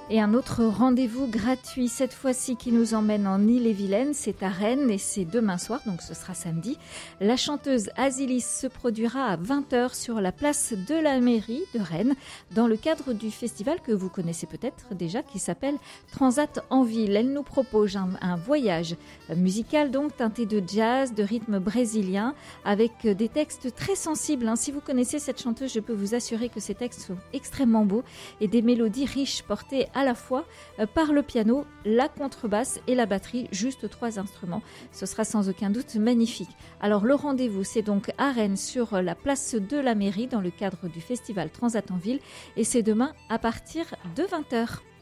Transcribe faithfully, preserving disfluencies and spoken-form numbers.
Et un autre rendez-vous gratuit, cette fois-ci qui nous emmène en Ille-et-Vilaine, c'est à Rennes et c'est demain soir, donc ce sera samedi. La chanteuse Azilis se produira à vingt heures sur la place de la mairie de Rennes dans le cadre du festival que vous connaissez peut-être déjà qui s'appelle Transat en ville. Elle nous propose un, un voyage musical donc teinté de jazz, de rythme brésilien avec des textes très sensibles. Hein. Si vous connaissez cette chanteuse, je peux vous assurer que ces textes sont extrêmement beaux et des mélodies riches portées à la fois euh, par le piano, la contrebasse et la batterie, juste trois instruments. Ce sera sans aucun doute magnifique. Alors le rendez-vous, c'est donc à Rennes sur la place de la mairie dans le cadre du festival Transat en ville et c'est demain à partir de vingt heures.